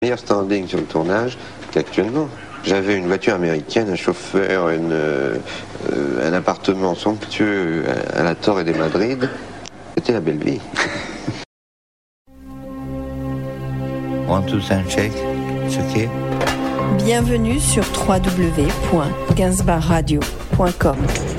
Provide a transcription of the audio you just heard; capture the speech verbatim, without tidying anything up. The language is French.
Meilleur standing sur le tournage qu'actuellement. J'avais une voiture américaine, un chauffeur, une, euh, un appartement somptueux à la Torre de Madrid. C'était la belle vie. One, two, three, check. It's okay. Bienvenue sur w w w point gainsbourg radio point com.